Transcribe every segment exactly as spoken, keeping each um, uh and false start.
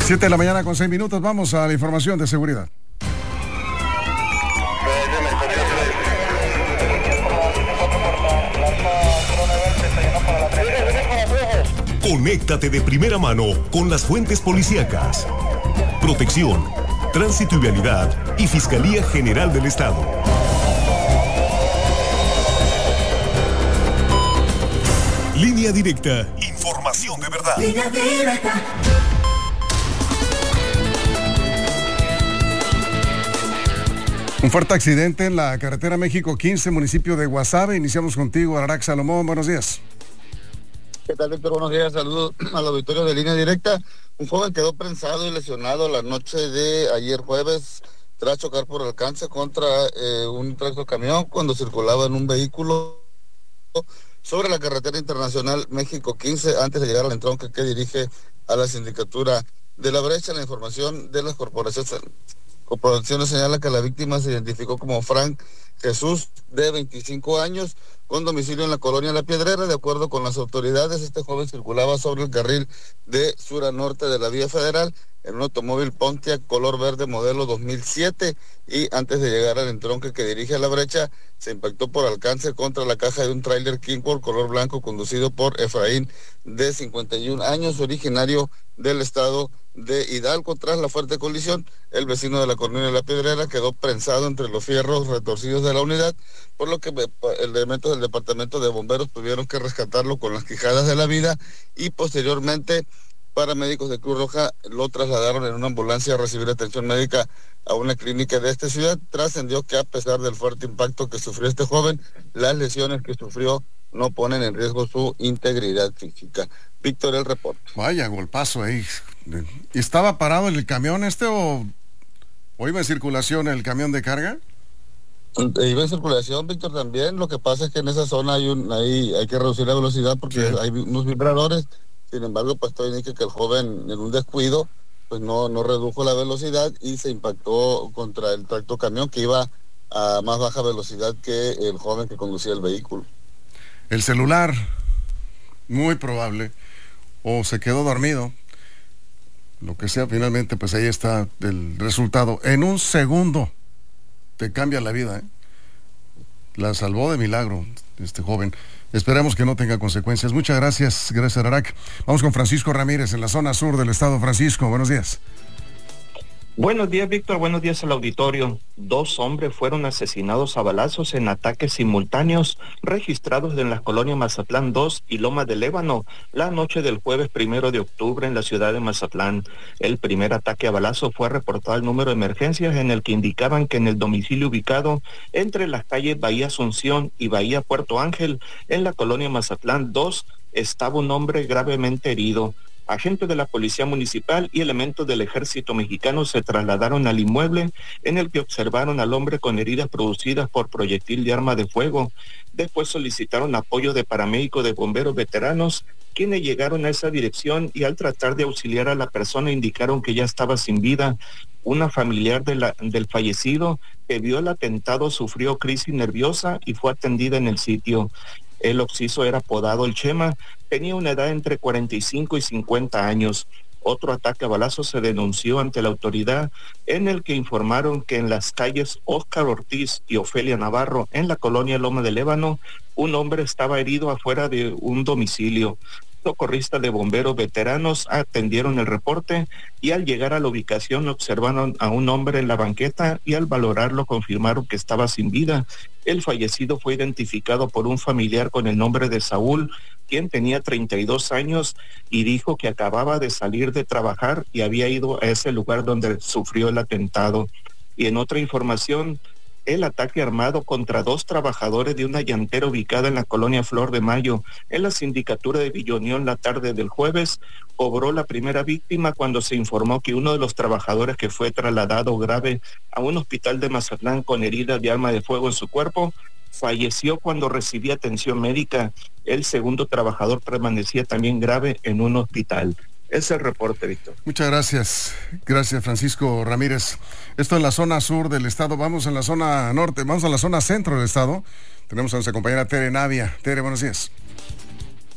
Siete de la mañana con seis minutos. Vamos a la información de seguridad. Conéctate de primera mano con las fuentes policíacas. Protección, Tránsito y Vialidad y Fiscalía General del Estado. Línea Directa. Información de verdad. Línea Directa. Un fuerte accidente en la carretera México quince, municipio de Guasave. Iniciamos contigo, Ararak Salomón. Buenos días. ¿Qué tal, Víctor? Buenos días. Saludos al auditorio de Línea Directa. Un joven quedó prensado y lesionado la noche de ayer jueves tras chocar por alcance contra eh, un tractocamión cuando circulaba en un vehículo sobre la carretera internacional México quince antes de llegar al entronque que dirige a la sindicatura de La Brecha. La información de las corporaciones, corporaciones señala que la víctima se identificó como Frank Jesús, de veinticinco años, con domicilio en la colonia La Piedrera. De acuerdo con las autoridades, este joven circulaba sobre el carril de sur a norte de la vía federal en un automóvil Pontiac color verde modelo dos mil siete y antes de llegar al entronque que dirige a La Brecha se impactó por alcance contra la caja de un tráiler Kingworth color blanco conducido por Efraín, de cincuenta y un años, originario del estado de Hidalgo. Tras la fuerte colisión, el vecino de la colonia La Piedrera quedó prensado entre los fierros retorcidos de la unidad, por lo que elementos del departamento de bomberos tuvieron que rescatarlo con las quijadas de la vida y posteriormente paramédicos de Cruz Roja lo trasladaron en una ambulancia a recibir atención médica a una clínica de esta ciudad. Trascendió que a pesar del fuerte impacto que sufrió este joven, las lesiones que sufrió no ponen en riesgo su integridad física. Víctor, el reporte. Vaya golpazo ahí. ¿Estaba parado el camión este o, o iba en circulación el camión de carga? Iba en circulación, Víctor, también. Lo que pasa es que en esa zona hay un hay, hay que reducir la velocidad porque sí. Hay unos vibradores. Sin embargo, pues todo indica que el joven en un descuido pues no, no redujo la velocidad y se impactó contra el tractocamión que iba a más baja velocidad que el joven que conducía el vehículo. El celular, muy probable, o se quedó dormido, lo que sea, finalmente pues ahí está el resultado. En un segundo te cambia la vida, ¿eh? La salvó de milagro este joven. Esperemos que no tenga consecuencias. Muchas gracias, gracias Ararak. Vamos con Francisco Ramírez en la zona sur del estado. Francisco, buenos días. Buenos días, Víctor. Buenos días al auditorio. Dos hombres fueron asesinados a balazos en ataques simultáneos registrados en las colonias Mazatlán dos y Loma del Ébano la noche del jueves primero de octubre en la ciudad de Mazatlán. El primer ataque a balazo fue reportado al número de emergencias en el que indicaban que en el domicilio ubicado entre las calles Bahía Asunción y Bahía Puerto Ángel en la colonia Mazatlán dos estaba un hombre gravemente herido. Agentes de la Policía Municipal y elementos del Ejército Mexicano se trasladaron al inmueble en el que observaron al hombre con heridas producidas por proyectil de arma de fuego. Después solicitaron apoyo de paramédicos de bomberos veteranos, quienes llegaron a esa dirección y al tratar de auxiliar a la persona indicaron que ya estaba sin vida. Una familiar de la, del fallecido que vio el atentado sufrió crisis nerviosa y fue atendida en el sitio. El occiso era apodado el Chema, tenía una edad entre cuarenta y cinco y cincuenta años. Otro ataque a balazos se denunció ante la autoridad en el que informaron que en las calles Óscar Ortiz y Ofelia Navarro, en la colonia Loma del Ébano, un hombre estaba herido afuera de un domicilio. Socorristas de bomberos veteranos atendieron el reporte y al llegar a la ubicación observaron a un hombre en la banqueta y al valorarlo confirmaron que estaba sin vida. El fallecido fue identificado por un familiar con el nombre de Saúl, quien tenía treinta y dos años y dijo que acababa de salir de trabajar y había ido a ese lugar donde sufrió el atentado. Y en otra información, el ataque armado contra dos trabajadores de una llantera ubicada en la colonia Flor de Mayo, en la sindicatura de Villa Unión la tarde del jueves, cobró la primera víctima cuando se informó que uno de los trabajadores que fue trasladado grave a un hospital de Mazatlán con heridas de arma de fuego en su cuerpo, falleció cuando recibía atención médica. El segundo trabajador permanecía también grave en un hospital. Es el reporte, Víctor. Muchas gracias. Gracias, Francisco Ramírez. Esto en la zona sur del estado. Vamos en la zona norte, vamos a la zona centro del estado. Tenemos a nuestra compañera Tere Navia. Tere, buenos días.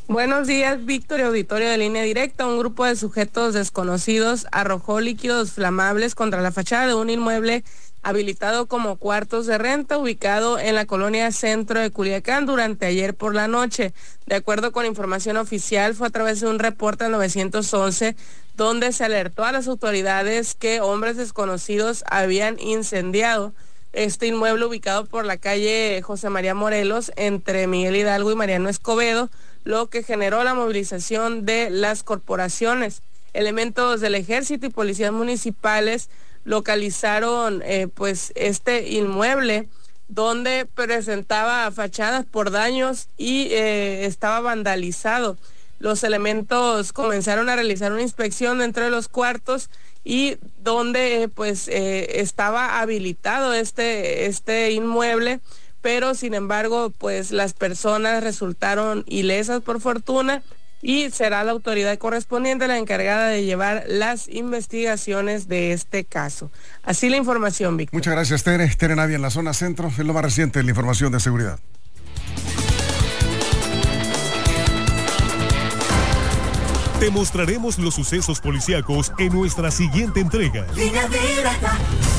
Buenos días, Víctor y auditorio de Línea Directa. Un grupo de sujetos desconocidos arrojó líquidos flamables contra la fachada de un inmueble habilitado como cuartos de renta ubicado en la colonia Centro de Culiacán durante ayer por la noche. De acuerdo con información oficial, fue a través de un reporte al nueve once donde se alertó a las autoridades que hombres desconocidos habían incendiado este inmueble ubicado por la calle José María Morelos entre Miguel Hidalgo y Mariano Escobedo, lo que generó la movilización de las corporaciones. Elementos del ejército y policías municipales localizaron eh, pues este inmueble donde presentaba fachadas por daños y eh, estaba vandalizado. Los elementos comenzaron a realizar una inspección dentro de los cuartos y donde eh, pues eh, estaba habilitado este, este inmueble, pero sin embargo pues las personas resultaron ilesas por fortuna y será la autoridad correspondiente la encargada de llevar las investigaciones de este caso. Así la información, Víctor. Muchas gracias, Tere. Tere Navia en la zona centro, es lo más reciente en la información de seguridad. Te mostraremos los sucesos policíacos en nuestra siguiente entrega. Línea Directa.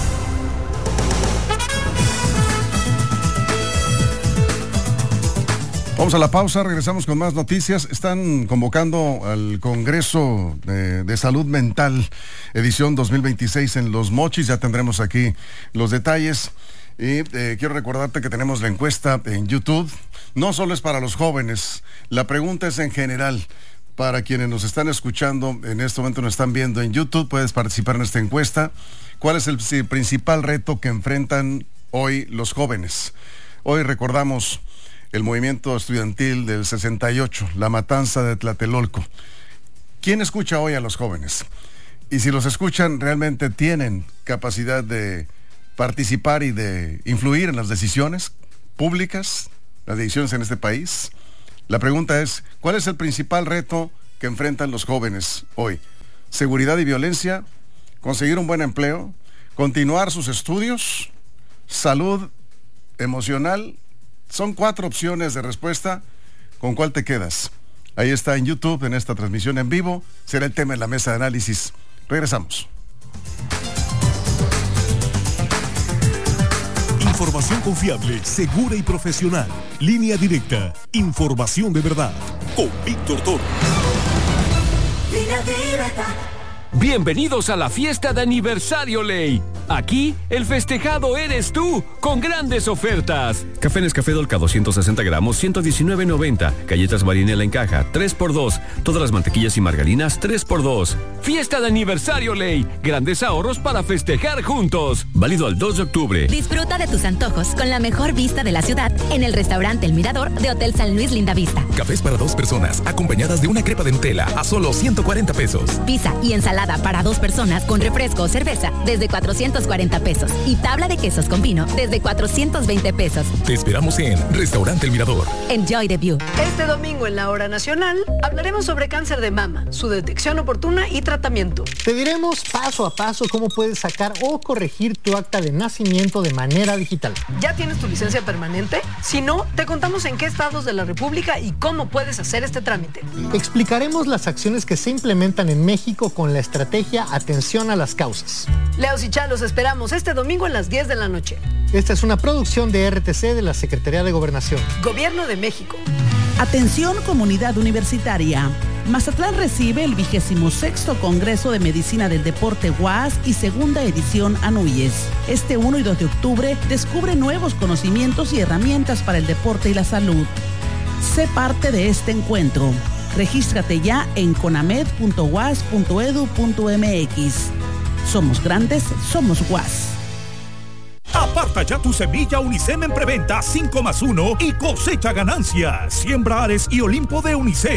Vamos a la pausa, regresamos con más noticias. Están convocando al Congreso de, de Salud Mental, edición dos mil veintiséis en Los Mochis. Ya tendremos aquí los detalles. Y eh, quiero recordarte que tenemos la encuesta en YouTube. No solo es para los jóvenes, la pregunta es en general. Para quienes nos están escuchando, en este momento nos están viendo en YouTube, puedes participar en esta encuesta. ¿Cuál es el principal reto que enfrentan hoy los jóvenes? Hoy recordamos el movimiento estudiantil del sesenta y ocho, la matanza de Tlatelolco. ¿Quién escucha hoy a los jóvenes? Y si los escuchan, ¿realmente tienen capacidad de participar y de influir en las decisiones públicas, las decisiones en este país? La pregunta es, ¿cuál es el principal reto que enfrentan los jóvenes hoy? ¿Seguridad y violencia? ¿Conseguir un buen empleo? ¿Continuar sus estudios? ¿Salud emocional? Son cuatro opciones de respuesta. ¿Con cuál te quedas? Ahí está en YouTube, en esta transmisión en vivo. Será el tema en la mesa de análisis. Regresamos. Información confiable, segura y profesional. Línea Directa. Información de verdad. Con Víctor Toro. Línea Directa. Bienvenidos a la fiesta de aniversario Ley. Aquí, el festejado eres tú, con grandes ofertas. Café Nescafé Dolca doscientos sesenta gramos, ciento diecinueve noventa. Galletas Marinela en caja, tres por dos. Todas las mantequillas y margarinas, tres por dos. Fiesta de aniversario Ley. Grandes ahorros para festejar juntos. Válido al dos de octubre. Disfruta de tus antojos con la mejor vista de la ciudad en el restaurante El Mirador de Hotel San Luis Lindavista. Cafés para dos personas, acompañadas de una crepa de Nutella a solo ciento cuarenta pesos. Pizza y ensalada para dos personas con refresco o cerveza desde cuatrocientos cuarenta pesos. Y tabla de quesos con vino desde cuatrocientos veinte pesos. Te esperamos en Restaurante El Mirador. Enjoy the view. Este domingo en la Hora Nacional hablaremos sobre cáncer de mama, su detección oportuna y tratamiento. Te diremos paso a paso cómo puedes sacar o corregir tu acta de nacimiento de manera digital. ¿Ya tienes tu licencia permanente? Si no, te contamos en qué estados de la República y cómo puedes hacer este trámite. Explicaremos las acciones que se implementan en México con la estrategia Atención a las Causas. Leos y Chá, los esperamos este domingo a las diez de la noche. Esta es una producción de R T C de la Secretaría de Gobernación. Gobierno de México. Atención comunidad universitaria. Mazatlán recibe el vigésimo sexto Congreso de Medicina del Deporte U A S y segunda edición ANUYES. Este uno y dos de octubre descubre nuevos conocimientos y herramientas para el deporte y la salud. Sé parte de este encuentro. Regístrate ya en conamed punto u a s punto edu punto m x. Somos grandes, somos U A S. Aparta ya tu semilla Unicem en preventa cinco más uno y cosecha ganancias. Siembra Ares y Olimpo de Unicem.